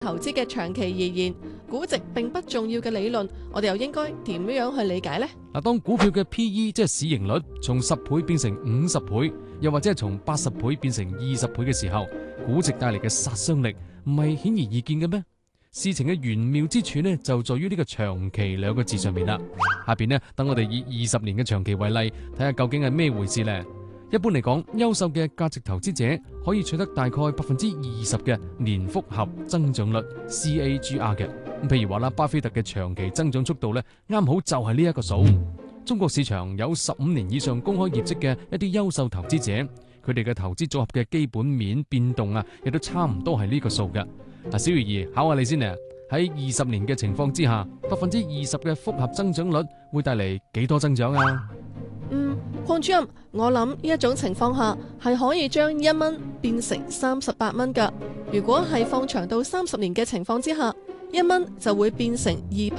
投資嘅長期而言，估值並不重要嘅理論，我哋又應該點樣去理解呢？ 當股票嘅 PE 即係市盈率從10倍變成50倍，又或者係從80倍變成20倍嘅時候，估值帶嚟嘅殺傷力唔係顯而易見嘅咩？事情嘅玄妙之處呢，就在於呢個長期2個字上面啦。下邊呢，等我哋以20年嘅長期為例，睇下究竟係咩回事呢？一般嚟講，優秀嘅價值投資者可以取得大概20%嘅年複合增長率 CAGR 嘅。譬如話啦，巴菲特嘅長期增長速度呢，啱好就係呢一個數。中國市場有15年以上公開業績嘅一啲優秀投資者，佢哋嘅投資組合嘅基本面變動啊，亦都差唔多係呢個數嘅。小魚兒考下你先啊，喺20年嘅情況之下，20%嘅複合增長率會帶嚟幾多增長啊？ 鄺主任，我諗呢一種情況下係可以將1蚊變成38蚊㗎。如果係放長到30年嘅情況之下，1蚊就會變成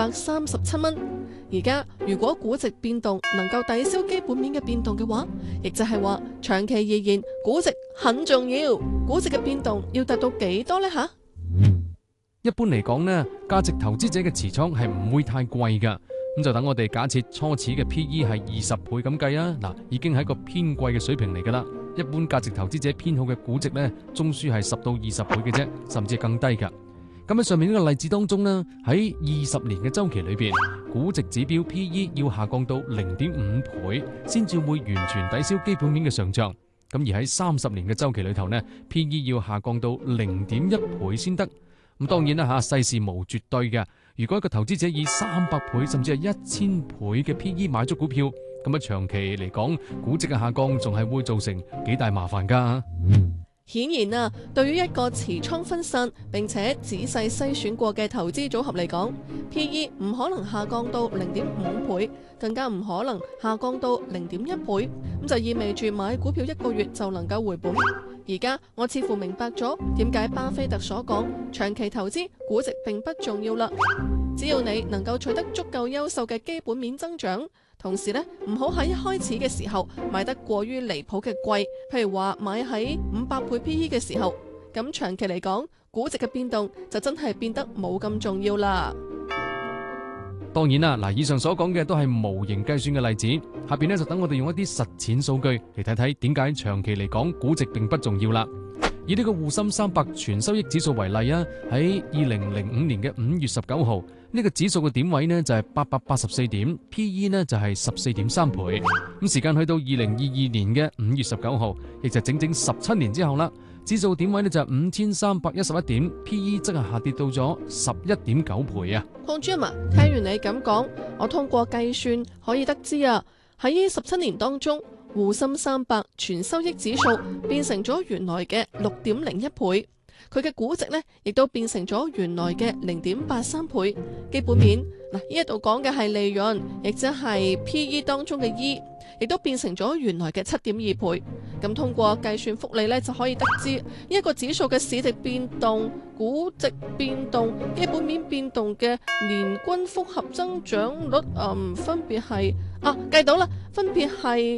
237蚊。而家如果估值變動能夠抵消基本面嘅變動嘅話，亦就係話長期而言，估值很重要。估值嘅變動要達到幾多呢？ 一般嚟講呢，價值投資者嘅持倉係唔會太貴㗎。咁就等我哋假設初始嘅 PE 係20倍咁計啊，嗱，已經係一個偏貴嘅水平嚟噶啦。一般價值投資者偏好嘅估值呢，中樞係10到20倍嘅啫，甚至更低噶。咁喺上面呢個例子當中呢，喺20年嘅周期裏邊，估值指標 PE 要下降到0.5倍，先至會完全抵消基本面嘅上漲。咁而喺30年嘅周期裏頭呢， PE 要下降到0.1倍先得。咁當然啦吓，世事無絕對嘅。如果一個投資者以300倍甚至係1000倍嘅 PE 買咗股票，咁長期嚟講，估值嘅下降仲係會造成幾大麻煩噶。 顯然啊，對於一個持倉分散並且仔細篩選過嘅投資組合嚟講，PE 唔可能下降到0.5倍，更加唔可能下降到0.1倍，咁就意味住買股票1個月就能夠回本。而家我似乎明白咗點解巴菲特所講長期投資估值並不重要啦。只要你能夠取得足夠優秀嘅基本面增長，同時呢，唔好喺一開始嘅時候買得過於離譜嘅貴，譬如話買喺500倍 PE 嘅時候，咁長期嚟講，估值嘅變動就真係變得冇咁重要啦。 當然啦，以上所講嘅都係模型計算嘅例子，下邊呢，就等我哋用一啲實踐數據嚟睇睇點解長期嚟講估值並不重要啦。以呢個滬深300全收益指數為例啊，喺2005年嘅5月19號，呢個指數嘅點位呢就係884點 ，PE 呢就係14.3倍。咁時間去到2022年嘅5月19號，亦就整整17年之後啦，指數點位呢就係5311點 ，PE 則係下跌到咗11.9倍啊。 鄺主任啊，聽完你咁講，我通過計算可以得知啊，喺17年當中，滬深300全收益指數變成咗原來嘅6.01倍，佢嘅估值呢亦都變成咗原來嘅0.83倍。基本面嗱，呢一度講嘅係利潤，亦即係 PE 當中嘅 E， 亦都變成咗原來嘅7.2倍。咁通過計算複利呢，就可以得知呢一個指數嘅市值變動、估值變動、基本面變動嘅年均複合增長率，分別係計到啦，分別係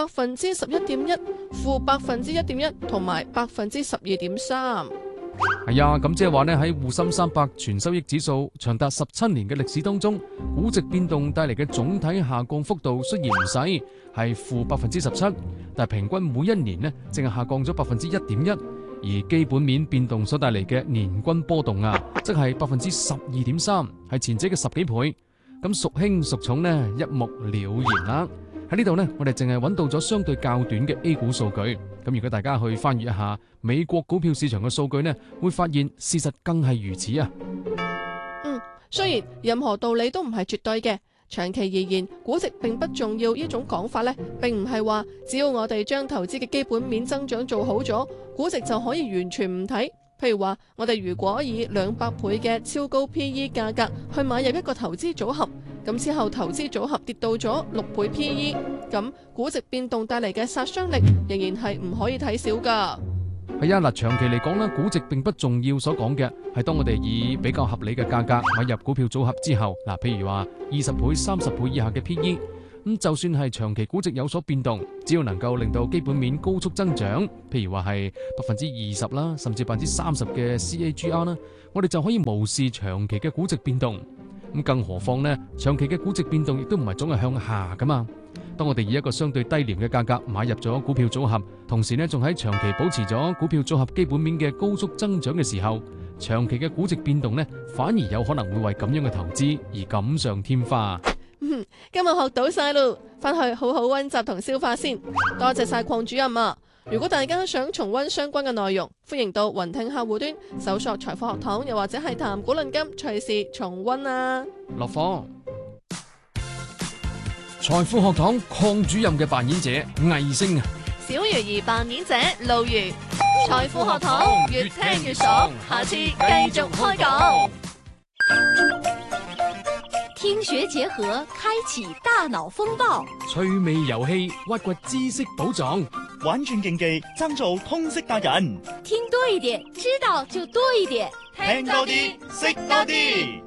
11.1%、-1.1%同埋12.3%。 係啊，咁即係話呢，喺滬深300全收益指數長達17年嘅歷史當中，估值變動帶嚟嘅總體下降幅度雖然唔細，係-17%，但係平均每一年呢，淨係下降咗1.1%，而基本面變動所帶嚟嘅年均波動啊，即係12.3%，係前者嘅10幾倍。咁孰輕孰重呢，一目了然啦。喺呢度呢，我哋淨係揾到咗相對較短嘅 A 股數據。咁如果大家去翻閱一下美國股票市場嘅數據呢，會發現事實更係如此啊。 雖然任何道理都唔係絕對嘅，長期而言，估值並不重要呢種講法呢，並唔係話只要我哋將投資嘅基本面增長做好咗，估值就可以完全唔睇。譬如話，我哋如果以200倍嘅超高 PE 價格去買入一個投資組合，咁之後投資組合跌到咗6倍 PE， 咁估值變動帶嚟嘅殺傷力仍然係唔可以睇少噶。 係啊，長期嚟講咧，估值並不重要。所講嘅係當我哋以比較合理嘅價格買入股票組合之後，譬如話20倍、30倍以下嘅 PE， 咁就算係長期估值有所變動，只要能夠令到基本面高速增長，譬如話係20%啦，甚至30%嘅 CAGR 啦，我哋就可以無視長期嘅估值變動。咁更何況呢，長期嘅估值變動亦都唔係總係向下噶嘛。當我哋以一個相對低廉嘅價格買入咗股票組合，同時呢仲喺長期保持咗股票組合基本面嘅高速增長嘅時候，長期嘅估值變動呢，反而有可能會為咁樣嘅投資而錦上添花。 今日學到晒咯，翻去好好溫習同消化先。多謝晒鄺主任啊！如果大家想重溫相關嘅內容，歡迎到雲聽客戶端搜索財富學堂，又或者係談股論金，隨時重溫啊！ 落課。財富學堂鄺主任嘅扮演者魏星啊， 小魚兒扮演者路如。財富學堂越聽越爽，下次繼續開講。 聽學結合，開啟大腦風暴。 趣味遊戲，挖掘知識寶藏。 玩轉競技，爭做通識達人。 聽多一點，知道就多一點。 聽多啲，識多啲。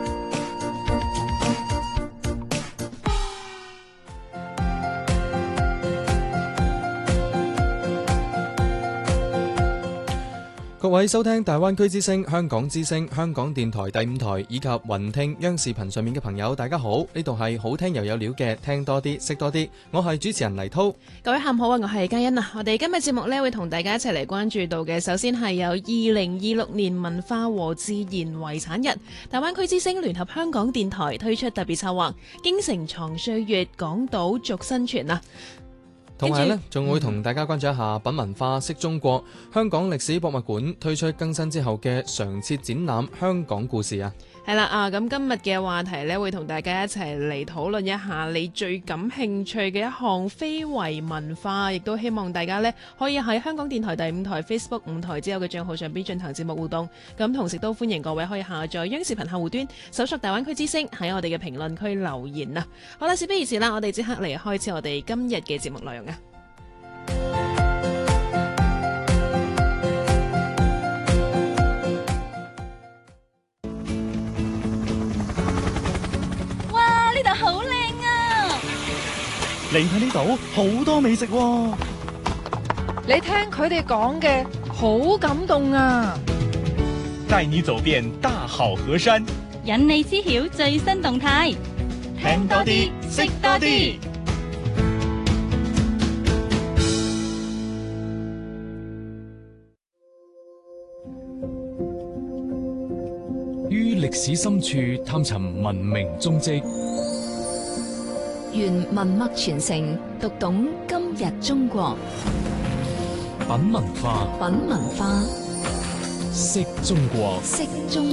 各位收聽大灣區之聲、香港之聲、香港電台第5台以及雲聽央視頻上面嘅朋友，大家好！呢度係好聽又有料嘅，聽多啲，識多啲。我係主持人黎濤。 各位下午好啊，我係嘉欣啊。我哋今日節目呢會同大家一齊嚟關注到嘅，首先係有2026年文化和自然遺產日，大灣區之聲聯合香港電台推出特別策劃，京城藏歲月，港島續新傳啊！ 同埋呢，仲會同大家關注一下品文化識中國。香港歷史博物館推出更新之後嘅常設展覽《香港故事》啊！ 係啦咁今日嘅話題呢，會同大家一齊嚟討論一下你最感興趣嘅一項非遺文化，亦都希望大家呢可以喺香港電台第5台 Facebook 5台之後嘅帳號上邊進行節目互動。咁同時都歡迎各位可以下載央視頻客戶端，搜索大灣區之聲，喺我哋嘅評論區留言啊！好啦，事不宜遲啦，我哋即刻嚟開始我哋今日嘅節目內容啊！ 好靚啊！ 嚟睇呢度好多美食喎。 你聽佢哋講嘅好感動啊！ 帶你走遍大好河山， 引你知曉最新動態， 聽多啲，識多啲。 於歷史深處探尋文明蹤跡， 願文脈傳承，讀懂今日中國。 品文化， 品文化， 識中國， 識中